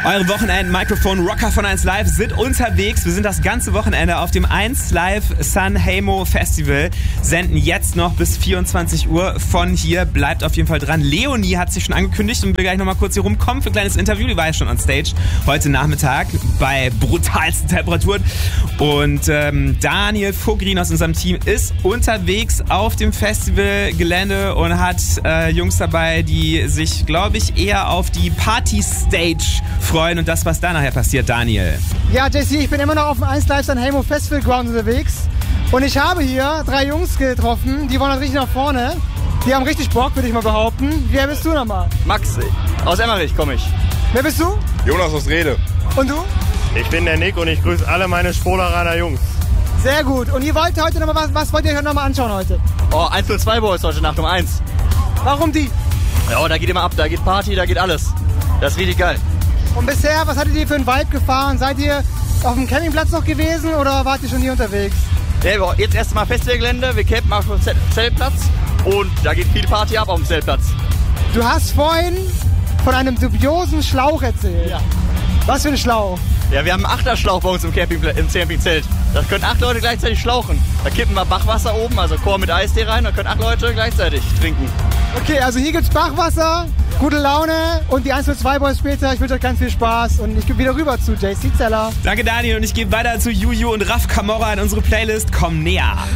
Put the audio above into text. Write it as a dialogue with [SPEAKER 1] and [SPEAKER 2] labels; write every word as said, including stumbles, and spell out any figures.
[SPEAKER 1] Eure Wochenend-Mikrofon-Rocker von eins Live sind unterwegs. Wir sind das ganze Wochenende auf dem eins Live Sanremo Festival. Senden jetzt noch bis vierundzwanzig Uhr von hier. Bleibt auf jeden Fall dran. Leonie hat sich schon angekündigt und will gleich nochmal kurz hier rumkommen für ein kleines Interview. Die war ja schon on stage heute Nachmittag bei brutalsten Temperaturen. Und ähm, Daniel Vogrin aus unserem Team ist unterwegs auf dem Festivalgelände und hat äh, Jungs dabei, die sich, glaube ich, eher auf die Party-Stage freuen und das, was da nachher passiert, Daniel.
[SPEAKER 2] Ja, J C, ich bin immer noch auf dem eins Live Sanremo Festival Ground unterwegs und ich habe hier drei Jungs getroffen, die wollen halt richtig nach vorne. Die haben richtig Bock, würde ich mal behaupten. Wer bist du nochmal?
[SPEAKER 3] Max, aus Emmerich komme ich.
[SPEAKER 2] Wer bist du?
[SPEAKER 4] Jonas aus Rede.
[SPEAKER 2] Und du?
[SPEAKER 5] Ich bin der Nick und ich grüße alle meine Spoleraner Jungs.
[SPEAKER 2] Sehr gut. Und ihr wollt heute nochmal, was, was wollt ihr euch nochmal anschauen heute?
[SPEAKER 3] Oh, eins null zwei Boys heute Nacht um eins.
[SPEAKER 2] Warum die?
[SPEAKER 3] Ja, da geht immer ab, da geht Party, da geht alles. Das ist richtig geil.
[SPEAKER 2] Und bisher, was hattet ihr für einen Vibe gefahren? Seid ihr auf dem Campingplatz noch gewesen oder wart ihr schon hier unterwegs?
[SPEAKER 3] Ja, jetzt erst mal Festivalgelände, wir campen auf dem Zeltplatz und da geht viel Party ab auf dem Zeltplatz.
[SPEAKER 2] Du hast vorhin von einem dubiosen Schlauch erzählt.
[SPEAKER 3] Ja.
[SPEAKER 2] Was für ein Schlauch?
[SPEAKER 3] Ja, wir haben einen Achterschlauch bei uns im, Campingpla- im Campingzelt. Da können acht Leute gleichzeitig schlauchen. Da kippen wir Bachwasser oben, also Chor mit Eistee rein, da können acht Leute gleichzeitig trinken.
[SPEAKER 2] Okay, also hier gibt's Bachwasser, gute Laune und die eins null zwei Boys später. Ich wünsche euch ganz viel Spaß und ich gebe wieder rüber zu J C Zeller.
[SPEAKER 1] Danke, Daniel, und ich gebe weiter zu Juju und Raf Camorra in unsere Playlist Komm näher.